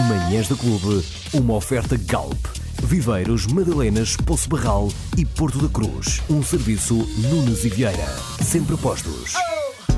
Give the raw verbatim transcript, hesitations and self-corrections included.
Manhãs da Clube, uma oferta Galp. Viveiros, Madalenas, Poço Barral e Porto da Cruz. Um serviço Nunes e Vieira. Sempre postos.